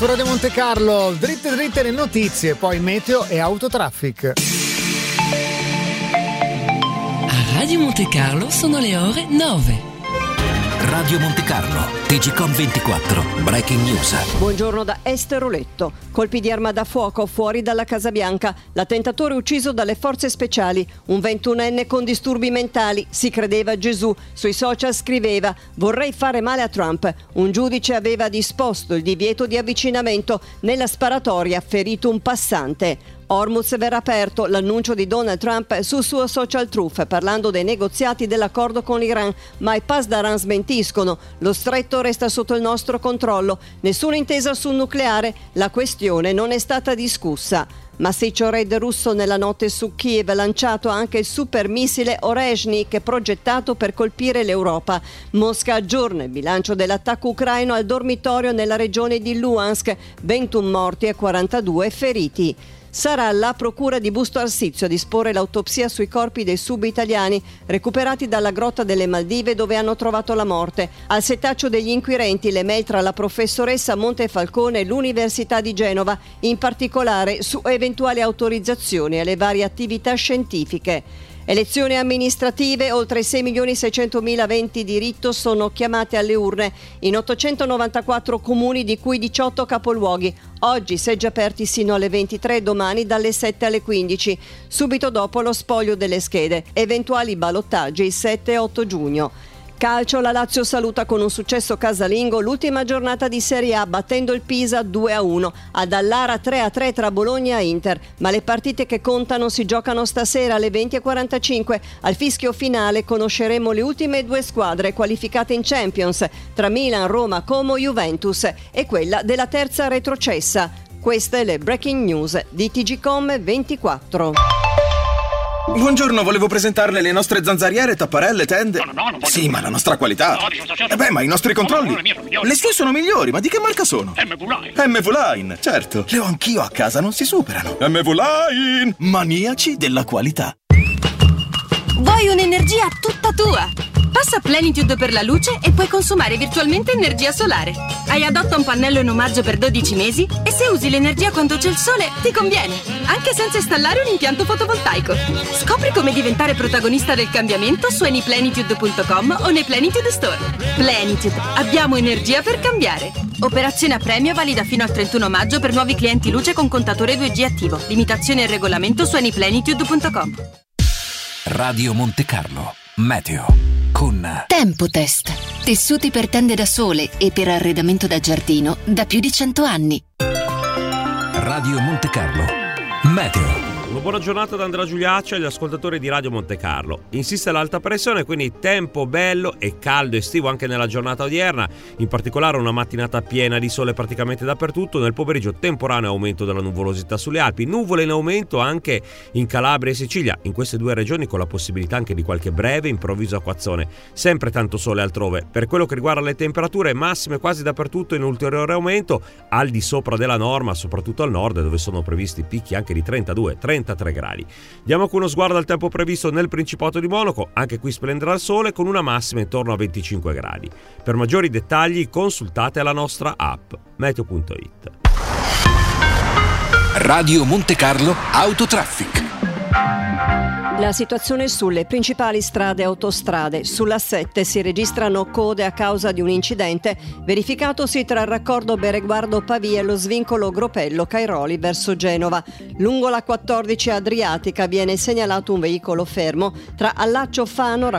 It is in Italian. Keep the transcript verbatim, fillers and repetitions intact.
Radio Monte Carlo, dritte dritte le notizie, poi meteo e autotraffic. A Radio Monte Carlo sono le ore nove. Radio Monte Carlo, T G Com ventiquattro, Breaking News. Buongiorno da Esteroletto. Colpi di arma da fuoco fuori dalla Casa Bianca. L'attentatore ucciso dalle forze speciali. Un ventunenne con disturbi mentali. Si credeva Gesù. Sui social scriveva: vorrei fare male a Trump. Un giudice aveva disposto il divieto di avvicinamento. Nella sparatoria ferito un passante. Hormuz verrà aperto, l'annuncio di Donald Trump sul suo social truth, parlando dei negoziati dell'accordo con l'Iran, ma i Pasdaran smentiscono. Lo stretto resta sotto il nostro controllo. Nessuna intesa sul nucleare, la questione non è stata discussa. Massiccio raid russo nella notte su Kiev, lanciato anche il super missile Orezhnik progettato per colpire l'Europa. Mosca aggiorna il bilancio dell'attacco ucraino al dormitorio nella regione di Luhansk, ventuno morti e quarantadue feriti. Sarà la procura di Busto Arsizio a disporre l'autopsia sui corpi dei sub-italiani recuperati dalla grotta delle Maldive dove hanno trovato la morte. Al setaccio degli inquirenti le mail tra la professoressa Montefalcone e l'Università di Genova, in particolare su eventuali autorizzazioni alle varie attività scientifiche. Elezioni amministrative, oltre sei milioni seicentomila aventi diritto sono chiamati alle urne in ottocentonovantaquattro comuni, di cui diciotto capoluoghi. Oggi seggi aperti sino alle ventitré, domani dalle sette alle quindici, subito dopo lo spoglio delle schede. Eventuali ballottaggi il sette e otto giugno. Calcio, la Lazio saluta con un successo casalingo l'ultima giornata di Serie A, battendo il Pisa due a uno. Ad Allara tre a tre tra Bologna e Inter, ma le partite che contano si giocano stasera alle venti e quarantacinque. Al fischio finale conosceremo le ultime due squadre qualificate in Champions, tra Milan, Roma, Como, Juventus, e quella della terza retrocessa. Queste le breaking news di T G Com ventiquattro. Buongiorno, volevo presentarle le nostre zanzariere, tapparelle, tende. No, no, no, non voglio. Sì, ma la nostra qualità. No, dice, certo. Eh beh, ma i nostri controlli. No, no, le mie sono migliori. Le sue sono migliori, ma di che marca sono? M V Line. M V Line, certo. Le ho anch'io a casa, non si superano. M V Line, maniaci della qualità. Vuoi un'energia tutta tua? Passa Plenitude per la luce e puoi consumare virtualmente energia solare. Hai Adotta un pannello in omaggio per dodici mesi e se usi l'energia quando c'è il sole ti conviene, anche senza installare un impianto fotovoltaico. Scopri come diventare protagonista del cambiamento su anyplenitude punto com o nei Plenitude Store. Plenitude, abbiamo energia per cambiare. Operazione a premio valida fino al trentuno maggio per nuovi clienti luce con contatore due G attivo. Limitazioni e regolamento su anyplenitude punto com. Radio Monte Carlo, meteo. Con Tempotest. Tessuti per tende da sole e per arredamento da giardino da più di cento anni. Radio Monte Carlo, meteo. Una buona giornata da Andrea Giuliaccio e agli ascoltatori di Radio Monte Carlo. Insiste l'alta pressione, quindi tempo bello e caldo estivo anche nella giornata odierna, in particolare una mattinata piena di sole praticamente dappertutto. Nel pomeriggio temporaneo aumento della nuvolosità sulle Alpi, nuvole in aumento anche in Calabria e Sicilia, in queste due regioni con la possibilità anche di qualche breve improvviso acquazzone. Sempre tanto sole altrove. Per quello che riguarda le temperature, massime quasi dappertutto in ulteriore aumento, al di sopra della norma, soprattutto al nord dove sono previsti picchi anche di trentadue trentatré gradi. Diamo anche uno sguardo al tempo previsto nel Principato di Monaco, anche qui splenderà il sole con una massima intorno a venticinque gradi. Per maggiori dettagli consultate la nostra app meteo punto it. Radio Monte Carlo Autotraffic. La situazione sulle principali strade e autostrade. Sulla sette si registrano code a causa di un incidente verificatosi tra il raccordo Bereguardo-Pavia e lo svincolo Gropello-Cairoli verso Genova. Lungo la quattordici Adriatica viene segnalato un veicolo fermo tra Allaccio Fano,